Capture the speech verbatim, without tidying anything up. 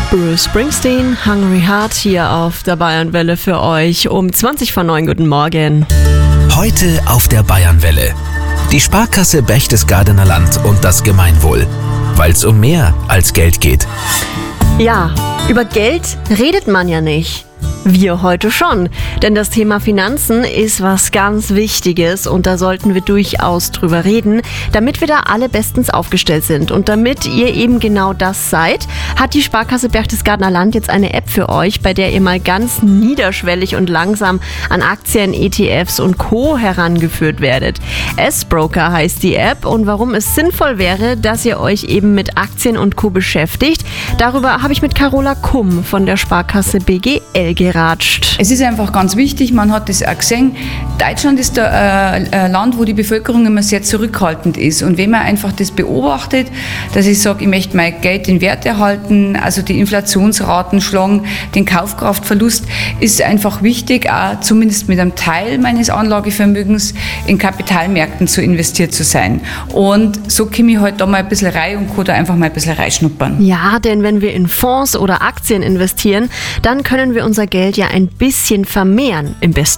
Bruce Springsteen, Hungry Heart hier auf der Bayernwelle für euch um zwanzig vor neun. Guten Morgen. Heute auf der Bayernwelle. Die Sparkasse Berchtesgadener Land und das Gemeinwohl. Weil es um mehr als Geld geht. Ja, über Geld redet man ja nicht. Wir heute schon, denn das Thema Finanzen ist was ganz Wichtiges und da sollten wir durchaus drüber reden, damit wir da alle bestens aufgestellt sind. Und damit ihr eben genau das seid, hat die Sparkasse Berchtesgadener Land jetzt eine App für euch, bei der ihr mal ganz niederschwellig und langsam an Aktien, E T Fs und Co. herangeführt werdet. S-Broker heißt die App und warum es sinnvoll wäre, dass ihr euch eben mit Aktien und Co. beschäftigt, darüber habe ich mit Carola Kumm von der Sparkasse B G L geredet. Es ist einfach ganz wichtig, man hat das auch gesehen, Deutschland ist ein äh, Land, wo die Bevölkerung immer sehr zurückhaltend ist. Und wenn man einfach das beobachtet, dass ich sage, ich möchte mein Geld in Wert erhalten, also die Inflationsraten schlagen, den Kaufkraftverlust, ist einfach wichtig, auch zumindest mit einem Teil meines Anlagevermögens in Kapitalmärkten zu investiert zu sein. Und so komme ich halt da mal ein bisschen rein und kann da einfach mal ein bisschen reinschnuppern. Ja, denn wenn wir in Fonds oder Aktien investieren, dann können wir unser Geld ja ein bisschen vermehren, im besten